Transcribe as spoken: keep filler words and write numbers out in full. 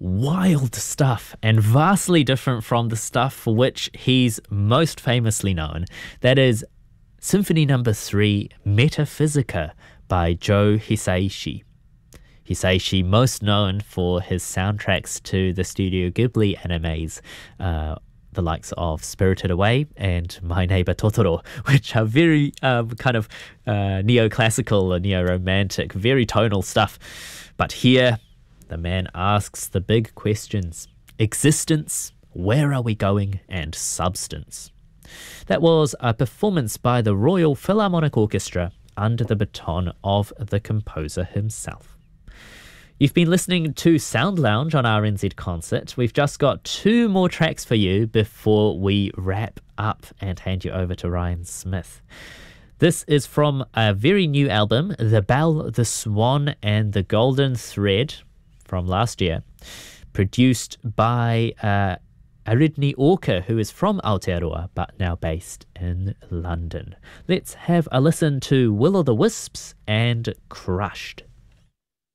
wild stuff and vastly different from the stuff for which he's most famously known. That is Symphony Number three, Metaphysica by Joe Hisaishi. Hisaishi, most known for his soundtracks to the Studio Ghibli animes, uh, the likes of Spirited Away and My Neighbor Totoro, which are very um, kind of uh, neoclassical or neo-romantic, very tonal stuff. But here, the man asks the big questions: existence, where are we going, and substance. That was a performance by the Royal Philharmonic Orchestra under the baton of the composer himself. You've been listening to Sound Lounge on R N Z Concert. We've just got two more tracks for you before we wrap up and hand you over to Ryan Smith. This is from a very new album, The Bell, the Swan and the Golden Thread, from last year, produced by uh, Aridni Orca, who is from Aotearoa but now based in London. Let's have a listen to Will o' the Wisps and Crushed.